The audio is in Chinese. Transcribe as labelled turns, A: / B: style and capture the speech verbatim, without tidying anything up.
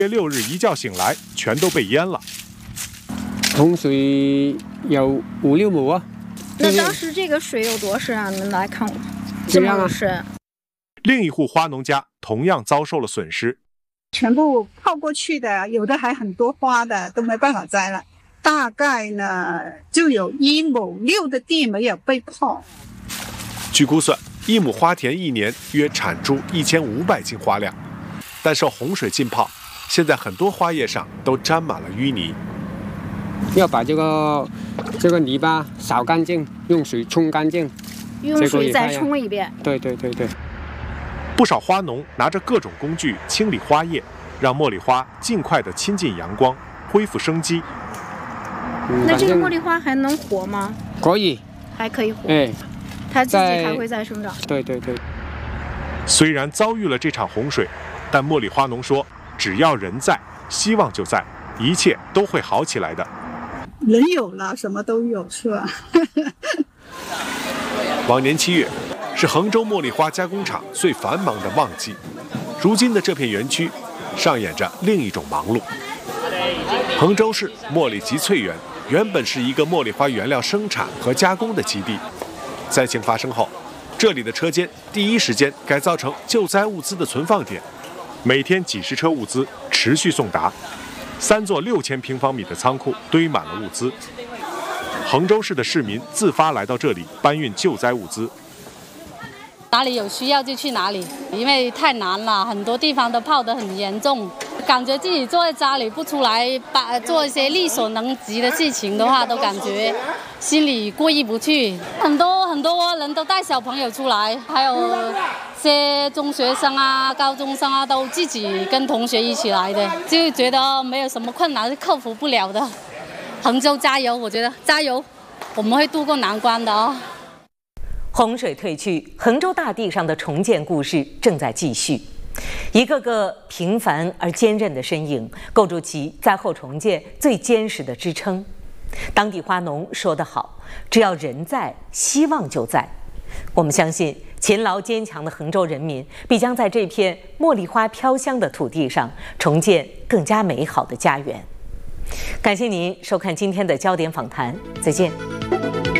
A: 月六日一觉醒来，全都被淹了。
B: 洪水有五六亩啊。
C: 那当时这个水有多深啊？你们来看我，
B: 这样啊。
C: 深。
A: 另一户花农家同样遭受了损失，
D: 全部泡过去的，有的还很多花的都没办法摘了。大概呢，就有一亩六的地没有被泡。
A: 据估算，一亩花田一年约产出一千五百斤花量，但受洪水浸泡，现在很多花叶上都沾满了淤泥。
B: 要把这个这个泥巴扫干净，用水冲干净，
C: 用水再冲一遍。
B: 对对对对。
A: 不少花农拿着各种工具清理花叶，让茉莉花尽快的亲近阳光，恢复生机。
C: 嗯、那这个茉莉花还能活吗？
B: 可以，
C: 还可以活。
B: 哎，
C: 它自己还会再生长。
B: 对对对。
A: 虽然遭遇了这场洪水，但茉莉花农说，只要人在，希望就在，一切都会好起来的。
D: 人有了，什么都有，是吧？
A: 往年七月是衡州茉莉花加工厂最繁忙的旺季，如今的这片园区上演着另一种忙碌。衡州市茉莉集萃园原本是一个茉莉花原料生产和加工的基地，灾情发生后，这里的车间第一时间改造成救灾物资的存放点，每天几十车物资持续送达。三座六千平方米的仓库堆满了物资，衡州市的市民自发来到这里搬运救灾物资。
E: 哪里有需要就去哪里，因为太难了，很多地方都泡得很严重，感觉自己坐在家里不出来，把做一些力所能及的事情的话，都感觉心里过意不去。很多很多人都带小朋友出来，还有些中学生啊、高中生啊，都自己跟同学一起来的，就觉得没有什么困难是克服不了的。衡州加油，我觉得加油，我们会渡过难关的哦。
F: 洪水退去，衡州大地上的重建故事正在继续。一个个平凡而坚韧的身影，构筑起灾后重建最坚实的支撑。当地花农说得好：“只要人在，希望就在。”我们相信，勤劳坚强的衡州人民必将在这片茉莉花飘香的土地上重建更加美好的家园。感谢您收看今天的焦点访谈，再见。